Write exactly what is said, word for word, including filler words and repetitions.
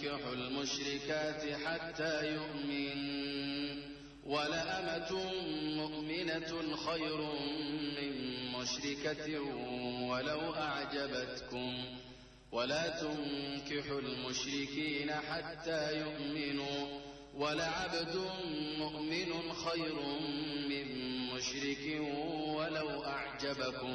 تنكحوا المشركات حتى يؤمن ولأمة مؤمنة خير من مشركة ولو أعجبتكم ولا تنكحوا المشركين حتى يؤمنوا ولعبد مؤمن خير من مشرك ولو أعجبكم